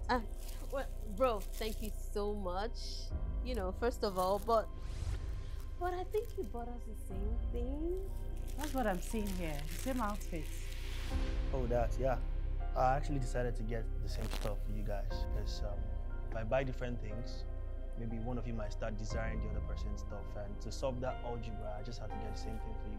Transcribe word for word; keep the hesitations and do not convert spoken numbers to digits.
Ah, well, bro, thank you so much. You know, first of all, but but I think you bought us the same thing. That's what I'm seeing here. The same outfit. Oh, that, yeah. I actually decided to get the same stuff for you guys because um, if I buy different things, maybe one of you might start desiring the other person's stuff. And to solve that algebra, I just had to get the same thing for you.